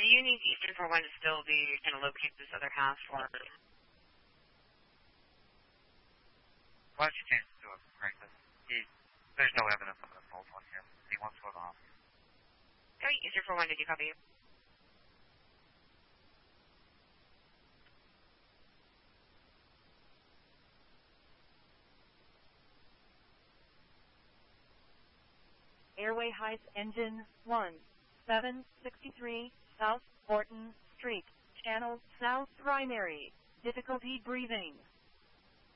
Do you need Eastern 41 to still be kind of locate this other half, or? Why don't you change it to a Franklin? There's no evidence of an assault on him. He wants to go off. Okay, Eastern 41, did you copy? Airway Heights Engine 1, 763 South Horton Street, Channel South Primary, difficulty breathing.